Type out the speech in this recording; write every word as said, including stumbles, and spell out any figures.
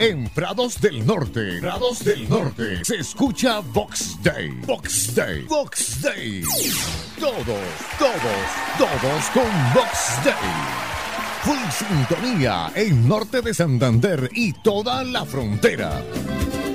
En Prados del Norte, Prados del Norte, se escucha Box Day. Box Day. Box Day. Todos, todos, todos con Box Day. Full sintonía en Norte de Santander y toda la frontera.